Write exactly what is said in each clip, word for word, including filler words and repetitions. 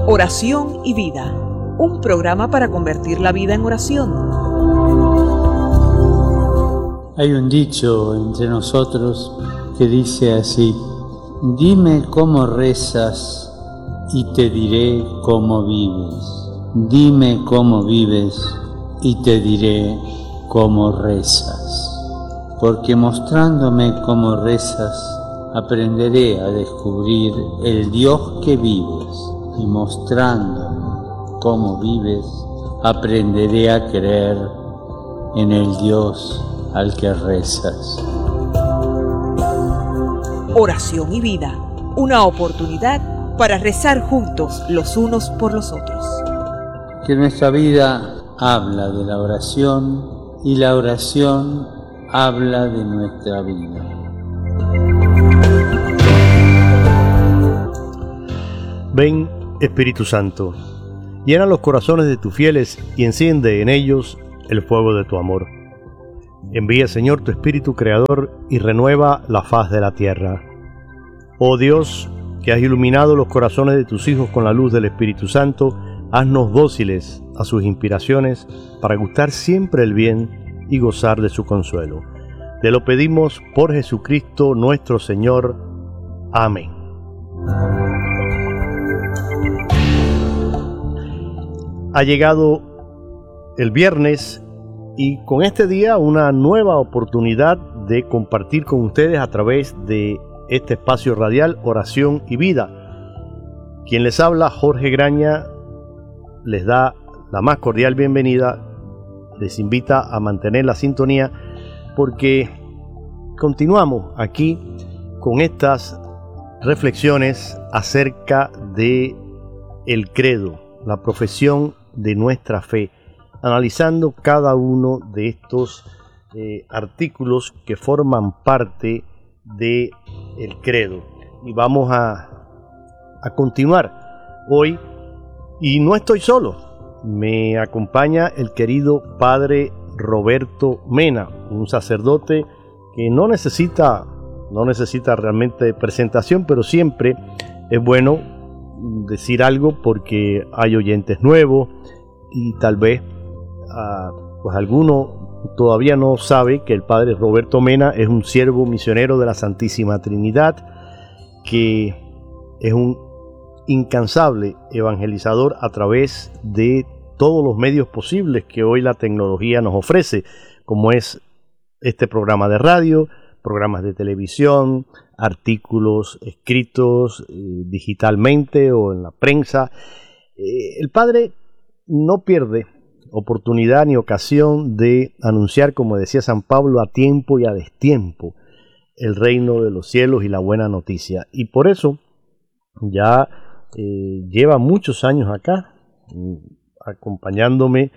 Oración y vida, un programa para convertir la vida en oración. Hay un dicho entre nosotros que dice así: dime cómo rezas y te diré cómo vives. Dime cómo vives y te diré cómo rezas. Porque mostrándome cómo rezas, aprenderé a descubrir el Dios que vives. Y mostrándome cómo vives, aprenderé a creer en el Dios al que rezas. Oración y vida, una oportunidad para rezar juntos los unos por los otros. Que nuestra vida habla de la oración y la oración habla de nuestra vida. Ven, Espíritu Santo, llena los corazones de tus fieles y enciende en ellos el fuego de tu amor. Envía, Señor, tu Espíritu Creador y renueva la faz de la tierra. Oh Dios, que has iluminado los corazones de tus hijos con la luz del Espíritu Santo, haznos dóciles a sus inspiraciones para gustar siempre el bien y gozar de su consuelo. Te lo pedimos por Jesucristo nuestro Señor. Amén. Ha llegado el viernes y con este día una nueva oportunidad de compartir con ustedes a través de este espacio radial Oración y Vida. Quien les habla, Jorge Graña, les da la más cordial bienvenida, les invita a mantener la sintonía porque continuamos aquí con estas reflexiones acerca de el credo, la profesión de nuestra fe, analizando cada uno de estos eh, artículos que forman parte de el credo. Y vamos a, a continuar hoy, y no estoy solo, me acompaña el querido padre Roberto Mena, un sacerdote que no necesita, no necesita realmente presentación, pero siempre es bueno decir algo porque hay oyentes nuevos y tal vez uh, pues alguno todavía no sabe que el padre Roberto Mena es un siervo misionero de la Santísima Trinidad, que es un incansable evangelizador a través de todos los medios posibles que hoy la tecnología nos ofrece, como es este programa de radio, programas de televisión, artículos escritos eh, digitalmente o en la prensa. Eh, el padre no pierde oportunidad ni ocasión de anunciar, como decía San Pablo, a tiempo y a destiempo el reino de los cielos y la buena noticia. Y por eso ya eh, lleva muchos años acá, acompañándome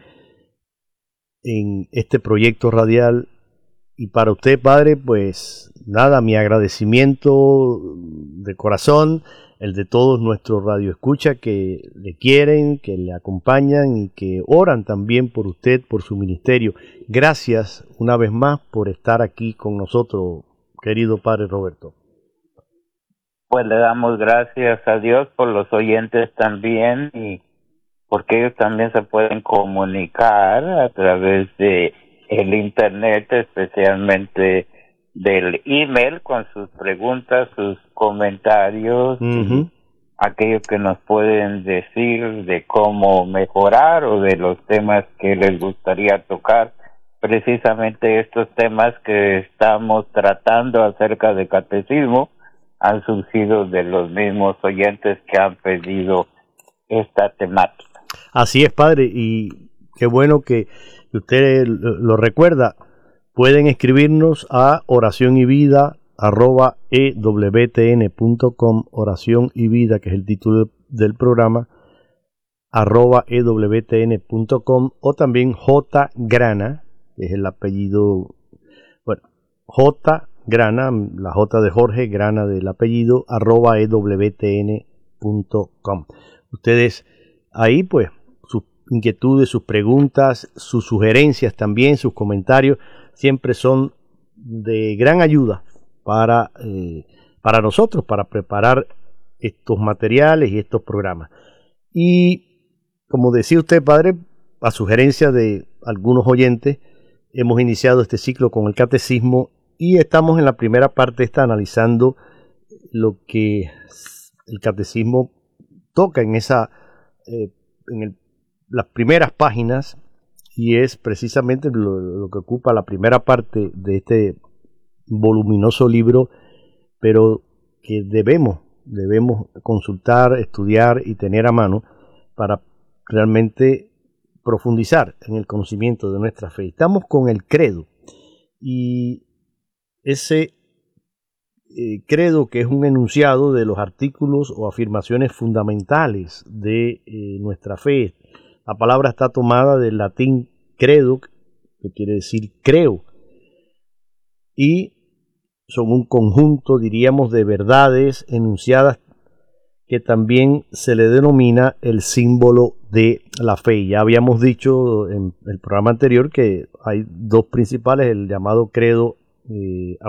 en este proyecto radial. Y para usted, padre, pues nada, mi agradecimiento de corazón, el de todos nuestros radioescuchas que le quieren, que le acompañan y que oran también por usted, por su ministerio. Gracias una vez más por estar aquí con nosotros, querido padre Roberto. Pues le damos gracias a Dios por los oyentes también, y porque ellos también se pueden comunicar a través de el internet, especialmente del email, con sus preguntas, sus comentarios, uh-huh. aquellos que nos pueden decir de cómo mejorar o de los temas que les gustaría tocar. Precisamente estos temas que estamos tratando acerca de catecismo han surgido de los mismos oyentes que han pedido esta temática. Así es, padre, y qué bueno que usted lo recuerda. Pueden escribirnos a oración y vida arroba e w t n punto com, oración y vida, que es el título del programa, arroba e w t n punto com, o también J Grana, que es el apellido, bueno, J Grana, la J de Jorge, Grana del apellido, arroba e w t n punto com. Ustedes ahí, pues, sus inquietudes, sus preguntas, sus sugerencias también, sus comentarios, siempre son de gran ayuda para, eh, para nosotros, para preparar estos materiales y estos programas. Y como decía usted, padre, a sugerencia de algunos oyentes, hemos iniciado este ciclo con el catecismo y estamos en la primera parte, está analizando lo que el catecismo toca en esa eh, en el, las primeras páginas, y es precisamente lo, lo que ocupa la primera parte de este voluminoso libro, pero que debemos debemos consultar, estudiar y tener a mano para realmente profundizar en el conocimiento de nuestra fe. Estamos con el credo, y ese eh, credo, que es un enunciado de los artículos o afirmaciones fundamentales de eh, nuestra fe. La palabra está tomada del latín credo, que quiere decir creo, y son un conjunto, diríamos, de verdades enunciadas que también se le denomina el símbolo de la fe. Ya habíamos dicho en el programa anterior que hay dos principales, el llamado credo eh,